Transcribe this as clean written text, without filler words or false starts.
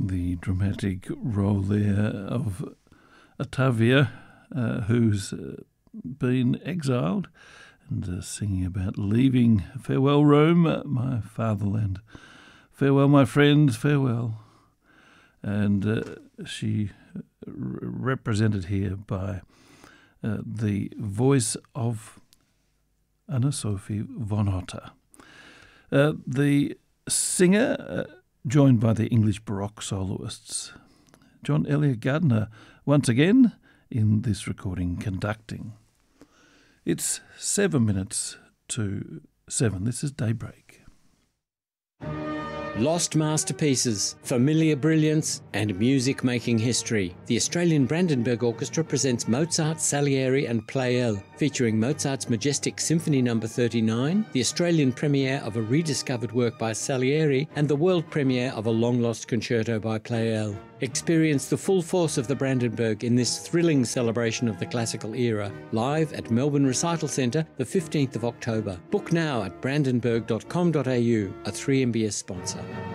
the dramatic role there of Ottavia, who's been exiled, and singing about leaving. Farewell, Rome, my fatherland. Farewell, my friends, farewell. And she represented here by the voice of Anna-Sophie von Otter. The singer, joined by the English Baroque soloists, John Eliot Gardiner, once again in this recording conducting. It's 7 minutes to 7. This is Daybreak. Lost masterpieces, familiar brilliance and music-making history. The Australian Brandenburg Orchestra presents Mozart, Salieri and Pleyel, featuring Mozart's majestic Symphony No. 39, the Australian premiere of a rediscovered work by Salieri, and the world premiere of a long-lost concerto by Pleyel. Experience the full force of the Brandenburg in this thrilling celebration of the classical era, live at Melbourne Recital Centre, the 15th of October. Book now at brandenburg.com.au, a 3MBS sponsor.